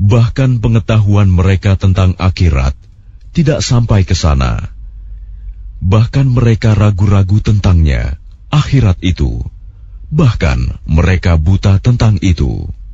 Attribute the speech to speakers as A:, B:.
A: Bahkan pengetahuan mereka tentang akhirat tidak sampai ke sana. Bahkan mereka ragu-ragu tentangnya, akhirat itu. Bahkan mereka buta tentang itu.